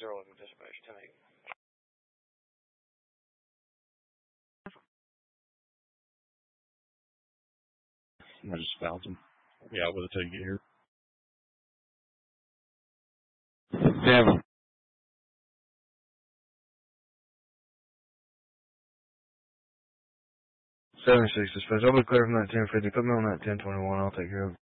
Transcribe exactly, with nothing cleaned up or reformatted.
zero eleven dispatch, ten eight. I just found him. Yeah, with a ticket here. Damn. seventy-six dispatch. I'll be clear from that ten fifty. Put me on that ten twenty-one. I'll take care of it.